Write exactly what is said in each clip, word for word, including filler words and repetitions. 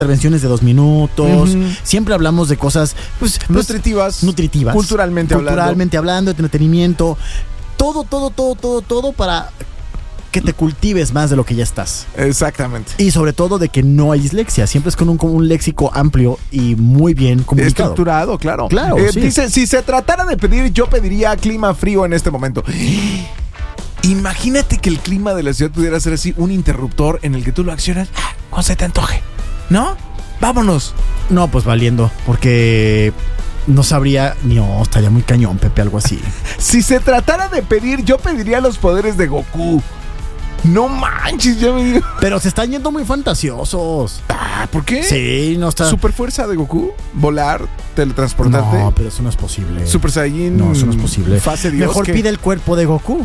intervenciones de dos minutos. Uh-huh. Siempre hablamos de cosas pues, nutritivas, pues, nutritivas, culturalmente, culturalmente hablando. hablando, entretenimiento, todo, todo, todo, todo, todo para que te cultives más de lo que ya estás. Exactamente. Y sobre todo de que no hay dislexia, siempre es con un, con un léxico amplio y muy bien comunicado. Estructurado, claro. Claro, eh, sí. Dice, si se tratara de pedir, yo pediría clima frío en este momento. Imagínate que el clima de la ciudad pudiera ser así, un interruptor en el que tú lo accionas ah, cuando se te antoje, ¿no? Vámonos. No, pues valiendo, porque no sabría, no, estaría muy cañón, Pepe, algo así. Si se tratara de pedir, yo pediría los poderes de Goku. No manches, ya me digo. Pero se están yendo muy fantasiosos. Ah, ¿por qué? Sí, no está. ¿Super fuerza de Goku? ¿Volar? ¿Teletransportarte? No, pero eso no es posible. ¿Super Saiyajin? No, eso no es posible. Fase Dios. Mejor ¿qué? pide el cuerpo de Goku.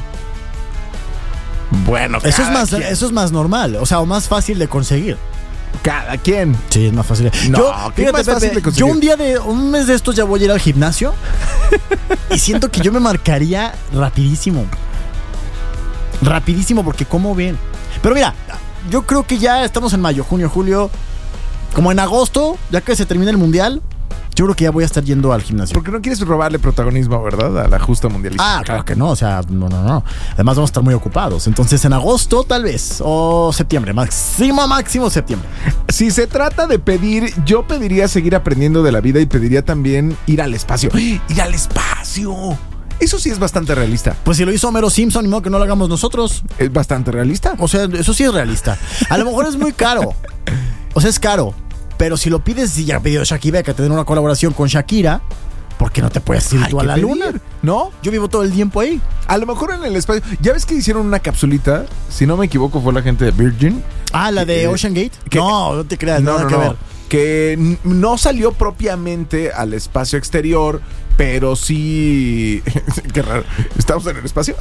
Bueno, eso es más, quien. eso es más normal, o sea, o más fácil de conseguir. Cada quien. Sí, es más fácil. No, yo, ¿qué fíjate, más fácil Pepe, de conseguir? yo un día de un mes de estos ya voy a ir al gimnasio y siento que yo me marcaría rapidísimo. Rapidísimo porque como bien. Pero mira, yo creo que ya estamos en mayo, junio, julio, como en agosto, ya que se termina el mundial. Yo creo que ya voy a estar yendo al gimnasio. Porque no quieres robarle protagonismo, ¿verdad? A la justa mundialista. Ah, claro que no, o sea, no, no, no. Además vamos a estar muy ocupados. Entonces en agosto tal vez, o septiembre, máximo, máximo septiembre. Si se trata de pedir, yo pediría seguir aprendiendo de la vida y pediría también ir al espacio. ¡Ir al espacio! Eso sí es bastante realista. Pues si lo hizo Homero Simpson, ni modo que no lo hagamos nosotros. Es bastante realista. O sea, eso sí es realista. A lo mejor es muy caro. O sea, es caro. Pero si lo pides, si ya pidió Shakira que te den una colaboración con Shakira, ¿por qué no te puedes ir Hay tú a que la pedir, luna? ¿no? Yo vivo todo el tiempo ahí. A lo mejor en el espacio. ¿Ya ves que hicieron una capsulita? Si no me equivoco, fue la gente de Virgin. Ah, la de Eh, Ocean Gate. que- No, no te creas, No, nada no, que no. ver. Que n- no salió propiamente al espacio exterior, pero sí. Qué raro. ¿Estamos en el espacio?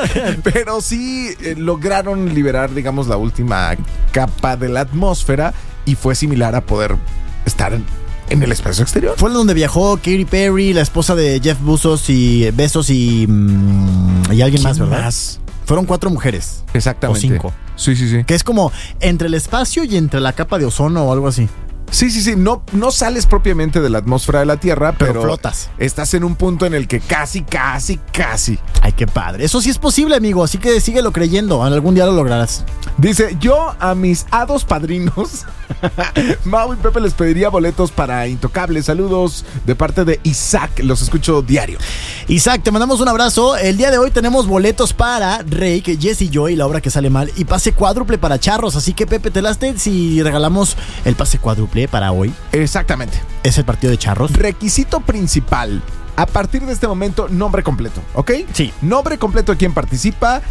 Pero sí eh, lograron liberar, digamos, la última capa de la atmósfera y fue similar a poder estar en, en el espacio exterior. Fue donde viajó Katy Perry, la esposa de Jeff Bezos y Bezos y, mm, y alguien más, ¿verdad? Más? Fueron cuatro mujeres. Exactamente. O cinco. Sí, sí, sí. Que es como entre el espacio y entre la capa de ozono o algo así. Sí, sí, sí. No, no sales propiamente de la atmósfera de la Tierra, pero, Pero flotas. Estás en un punto en el que casi, casi, casi. Ay, qué padre. Eso sí es posible, amigo. Así que síguelo creyendo. Algún día lo lograrás. Dice, yo a mis hados padrinos, Mau y Pepe, les pediría boletos para Intocables. Saludos de parte de Isaac. Los escucho diario. Isaac, te mandamos un abrazo. El día de hoy tenemos boletos para Rake, Jesse y Joy, la obra que sale mal, y pase cuádruple para Charros. Así que, Pepe, te laste si regalamos el pase cuádruple para hoy. Exactamente. Es el partido de Charros. Requisito principal. A partir de este momento, nombre completo, ¿ok? Sí. Nombre completo de quien participa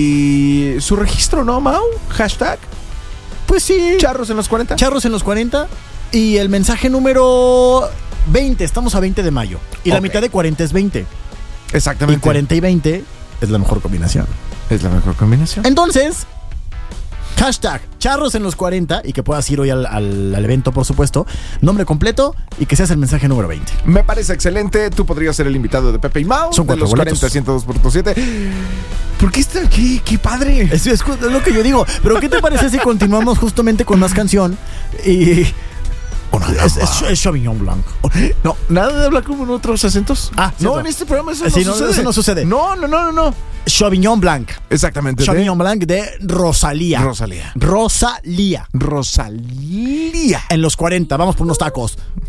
y su registro, ¿no, Mau? Hashtag Pues sí. Charros en los cuarenta. Charros en los cuarenta. Y el mensaje número veinte. Estamos a veinte de mayo. Y la Ok. mitad de cuarenta es veinte. Exactamente. Y cuarenta y veinte es la mejor combinación. Es la mejor combinación. Entonces, hashtag Charros en los cuarenta. Y que puedas ir hoy al, al, al evento, por supuesto. Nombre completo y que seas el mensaje número veinte. Me parece excelente. Tú podrías ser el invitado de Pepe y Mau. Son de cuatro los boletos. cuarenta, ciento dos punto siete. ¿Por qué está aquí? ¡Qué padre! Es, es, es lo que yo digo. Pero ¿qué te parece si continuamos justamente con más canción? Y... Es, es, es Sauvignon Blanc. No, nada de hablar como en otros acentos. Ah, no, cierto. en este programa eso, Sí, no, no, sucede. eso no sucede. No, no, no, no, no. Sauvignon Blanc. Exactamente. Sauvignon Blanc de Rosalía. Rosalía. Rosalía. Rosalía. En los cuarenta. Vamos por unos tacos.